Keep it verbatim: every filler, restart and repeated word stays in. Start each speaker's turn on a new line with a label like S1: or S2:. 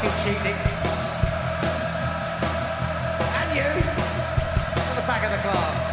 S1: fucking cheating. And you, at the back of the class.